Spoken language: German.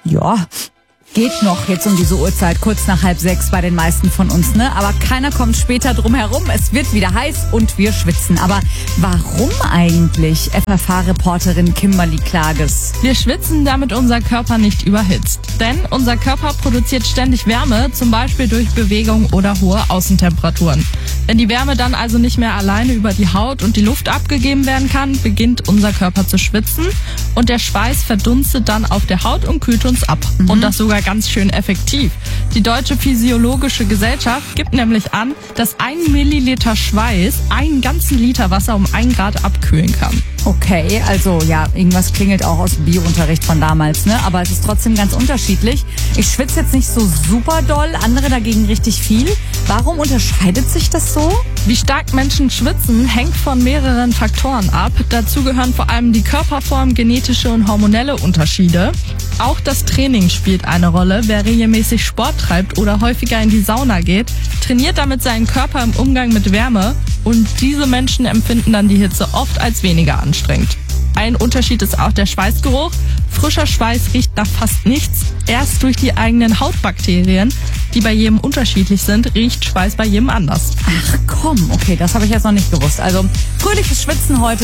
Ja, geht noch jetzt um diese Uhrzeit, kurz nach 5:30 bei den meisten von uns, ne? Aber keiner kommt später drum herum. Es wird wieder heiß und wir schwitzen. Aber warum eigentlich, FFH-Reporterin Kimberly Klages? Wir schwitzen, damit unser Körper nicht überhitzt. Denn unser Körper produziert ständig Wärme, zum Beispiel durch Bewegung oder hohe Außentemperaturen. Wenn die Wärme dann also nicht mehr alleine über die Haut und die Luft abgegeben werden kann, beginnt unser Körper zu schwitzen und der Schweiß verdunstet dann auf der Haut und kühlt uns ab. Und das sogar ganz schön effektiv. Die Deutsche Physiologische Gesellschaft gibt nämlich an, dass 1 Milliliter Schweiß einen ganzen Liter Wasser um 1 Grad abkühlen kann. Okay, also ja, irgendwas klingelt auch aus dem Bio-Unterricht von damals, ne? Aber es ist trotzdem ganz unterschiedlich. Ich schwitze jetzt nicht so super doll, andere dagegen richtig viel. Warum unterscheidet sich das so? Wie stark Menschen schwitzen, hängt von mehreren Faktoren ab. Dazu gehören vor allem die Körperform, genetische und hormonelle Unterschiede. Auch das Training spielt eine Rolle. Wer regelmäßig Sport treibt oder häufiger in die Sauna geht, trainiert damit seinen Körper im Umgang mit Wärme und diese Menschen empfinden dann die Hitze oft als weniger anstrengend. Ein Unterschied ist auch der Schweißgeruch. Frischer Schweiß riecht nach fast nichts. Erst durch die eigenen Hautbakterien, die bei jedem unterschiedlich sind, riecht Schweiß bei jedem anders. Ach komm, okay, das habe ich jetzt noch nicht gewusst. Also fröhliches Schwitzen heute.